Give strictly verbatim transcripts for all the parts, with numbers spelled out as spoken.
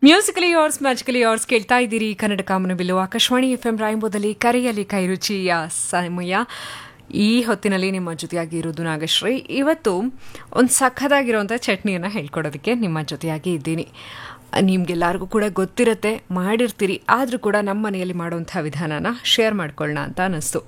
Musically yours magically yours ಕೇಳ್ತಾ ಇದ್ದೀರಿ ಕನ್ನಡ ಕಾಮನಬಿಲ್ಲು Akashvani F M ರಾಯಂಬೋದಲ್ಲಿ ಕರೆಯಲ್ಲಿ ಕೈರುಚಿಯ ಸಮಯ. ಈ ಹೊತ್ತಿನಲ್ಲಿ ನಿಮ್ಮ ಜೊತೆಯಾಗಿ ಇರೋದು ನಾಗಶ್ರೀ. ಇವತ್ತು ಒಂದು ಸಖತ್ತಾಗಿರುವಂಥ ಚಟ್ನಿಯನ್ನು ಹೇಳ್ಕೊಡೋದಕ್ಕೆ ನಿಮ್ಮ ಜೊತೆಯಾಗಿ ಇದ್ದೀನಿ. ನಿಮ್ಗೆಲ್ಲರಿಗೂ ಕೂಡ ಗೊತ್ತಿರುತ್ತೆ, ಮಾಡಿರ್ತೀರಿ, ಆದರೂ ಕೂಡ ನಮ್ಮ ಮನೆಯಲ್ಲಿ ಮಾಡುವಂಥ ವಿಧಾನನ ಶೇರ್ ಮಾಡ್ಕೊಳ್ಳೋಣ ಅಂತ ಅನ್ನಿಸ್ತು.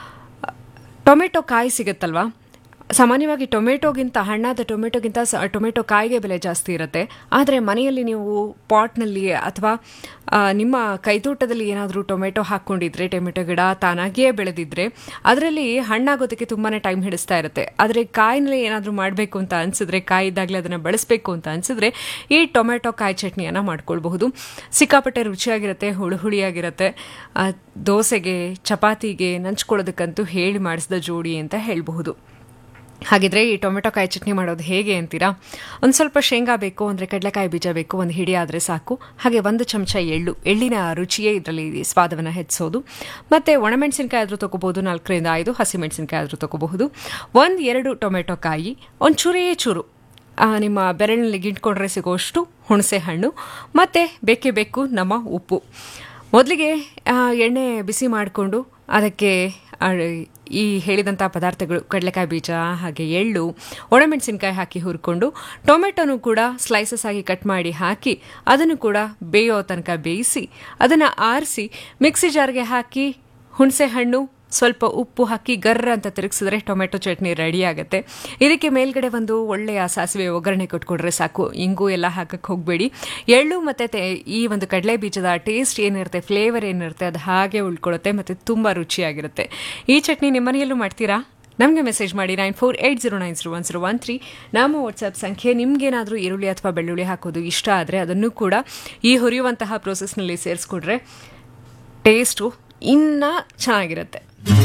ಟೊಮೆಟೊ ಕಾಯಿ ಸಿಗುತ್ತಲ್ವಾ, ಸಾಮಾನ್ಯವಾಗಿ ಟೊಮೆಟೊಗಿಂತ ಹಣ್ಣಾದ ಟೊಮೆಟೊಗಿಂತ ಸ ಟೊಮೆಟೊ ಕಾಯಿಗೆ ಬೆಲೆ ಜಾಸ್ತಿ ಇರುತ್ತೆ. ಆದರೆ ಮನೆಯಲ್ಲಿ ನೀವು ಪಾಟ್ನಲ್ಲಿ ಅಥವಾ ನಿಮ್ಮ ಕೈತೋಟದಲ್ಲಿ ಏನಾದರೂ ಟೊಮೆಟೊ ಹಾಕ್ಕೊಂಡಿದ್ರೆ, ಟೊಮೆಟೊ ಗಿಡ ತಾನಾಗಿಯೇ ಬೆಳೆದಿದ್ರೆ ಅದರಲ್ಲಿ ಹಣ್ಣಾಗೋದಕ್ಕೆ ತುಂಬಾ ಟೈಮ್ ಹಿಡಿಸ್ತಾ ಇರುತ್ತೆ. ಆದರೆ ಕಾಯಿನಲ್ಲಿ ಏನಾದರೂ ಮಾಡಬೇಕು ಅಂತ ಅನಿಸಿದ್ರೆ, ಕಾಯಿ ಇದ್ದಾಗಲೇ ಅದನ್ನು ಬಳಸಬೇಕು ಅಂತ ಅನಿಸಿದ್ರೆ ಈ ಟೊಮೆಟೊ ಕಾಯಿ ಚಟ್ನಿಯನ್ನು ಮಾಡ್ಕೊಳ್ಬಹುದು. ಸಿಕ್ಕಾಪಟ್ಟೆ ರುಚಿಯಾಗಿರುತ್ತೆ, ಹುಳಿ ಹುಳಿಯಾಗಿರುತ್ತೆ. ದೋಸೆಗೆ ಚಪಾತಿಗೆ ನಂಚ್ಕೊಳ್ಳೋದಕ್ಕಂತೂ ಹೇಳಿ ಮಾಡಿಸಿದ ಜೋಡಿ ಅಂತ ಹೇಳಬಹುದು. ಹಾಗಿದ್ರೆ ಈ ಟೊಮೆಟೊ ಕಾಯಿ ಚಟ್ನಿ ಮಾಡೋದು ಹೇಗೆ ಅಂತೀರಾ? ಒಂದು ಸ್ವಲ್ಪ ಶೇಂಗಾ ಬೇಕು, ಅಂದರೆ ಕಡಲೆಕಾಯಿ ಬೀಜ ಬೇಕು, ಒಂದು ಹಿಡಿ ಆದರೆ ಸಾಕು. ಹಾಗೆ ಒಂದು ಚಮಚ ಎಳ್ಳು, ಎಳ್ಳಿನ ರುಚಿಯೇ ಇದರಲ್ಲಿ ಸ್ವಾದವನ್ನು ಹೆಚ್ಚಿಸೋದು. ಮತ್ತು ಒಣಮೆಣಸಿನ್ಕಾಯಿ ಆದರೂ ತೊಗೋಬೋದು, ನಾಲ್ಕರಿಂದ ಐದು ಹಸಿಮೆಣಸಿನ್ಕಾಯಿ ಆದರೂ ತೊಗೋಬಹುದು. ಒಂದು ಎರಡು ಟೊಮೆಟೊ ಕಾಯಿ, ಒಂದು ಚೂರೇ ಚೂರು ನಿಮ್ಮ ಬೆರಳಿನಲ್ಲಿ ಗಿಂಟ್ಕೊಂಡ್ರೆ ಸಿಗೋಷ್ಟು ಹುಣಸೆ ಹಣ್ಣು, ಮತ್ತು ಬೇಕೇ ಬೇಕು ನಮ್ಮ ಉಪ್ಪು. ಮೊದಲಿಗೆ ಎಣ್ಣೆ ಬಿಸಿ ಮಾಡಿಕೊಂಡು ಅದಕ್ಕೆ ಈ ಹೇಳಿದಂಥ ಪದಾರ್ಥಗಳು ಕಡಲೆಕಾಯಿ ಬೀಜ ಹಾಗೆ ಎಳ್ಳು ಒಣಮೆಣಸಿನ್ಕಾಯಿ ಹಾಕಿ ಹುರ್ಕೊಂಡು ಟೊಮೆಟೊನು ಕೂಡ ಸ್ಲೈಸಸ್ ಆಗಿ ಕಟ್ ಮಾಡಿ ಹಾಕಿ ಅದನ್ನು ಕೂಡ ಬೇಯೋ ತನಕ ಬೇಯಿಸಿ ಅದನ್ನು ಆರಿಸಿ ಮಿಕ್ಸಿ ಜಾರ್ಗೆ ಹಾಕಿ ಹುಣಸೆ ಹಣ್ಣು ಸ್ವಲ್ಪ ಉಪ್ಪು ಹಾಕಿ ಗರ್ರ ಅಂತ ತಿರುಗಿಸಿದ್ರೆ ಟೊಮೆಟೊ ಚಟ್ನಿ ರೆಡಿ ಆಗುತ್ತೆ. ಇದಕ್ಕೆ ಮೇಲ್ಗಡೆ ಒಂದು ಒಳ್ಳೆಯ ಸಾಸಿವೆ ಒಗ್ಗರಣೆ ಕೊಟ್ಕೊಡ್ರೆ ಸಾಕು. ಇಂಗು ಎಲ್ಲ ಹಾಕಕ್ಕೆ ಹೋಗಬೇಡಿ. ಎಳ್ಳು ಮತ್ತು ಈ ಒಂದು ಕಡಲೆ ಬೀಜದ ಟೇಸ್ಟ್ ಏನಿರುತ್ತೆ, ಫ್ಲೇವರ್ ಏನಿರುತ್ತೆ, ಅದು ಹಾಗೆ ಉಳ್ಕೊಳ್ಳುತ್ತೆ ಮತ್ತು ತುಂಬ ರುಚಿಯಾಗಿರುತ್ತೆ. ಈ ಚಟ್ನಿ ನಿಮ್ಮ ಮನೆಯಲ್ಲೂ ಮಾಡ್ತೀರಾ? ನಮಗೆ ಮೆಸೇಜ್ ಮಾಡಿ nine four eight zero nine zero one zero one three ನಮ್ಮ ವಾಟ್ಸಪ್ ಸಂಖ್ಯೆ. ನಿಮಗೇನಾದರೂ ಈರುಳ್ಳಿ ಅಥವಾ ಬೆಳ್ಳುಳ್ಳಿ ಹಾಕೋದು ಇಷ್ಟ ಆದರೆ ಅದನ್ನು ಕೂಡ ಈ ಹುರಿಯುವಂತಹ ಪ್ರೋಸೆಸ್ನಲ್ಲಿ ಸೇರಿಸ್ಕೊಂಡ್ರೆ ಟೇಸ್ಟು ಇನ್ನೂ ಚೆನ್ನಾಗಿರುತ್ತೆ.